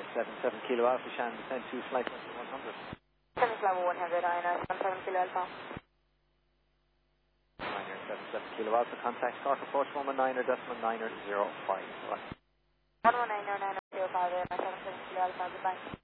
77 Kilo Alpha, Shannon, descend to flight 100. 7 Kilo 100, INR, 7 Kilo Alpha. Niner 77 Kilo Alpha, contact start approach 119.905. 119.905, 7 Kilo Alpha, goodbye.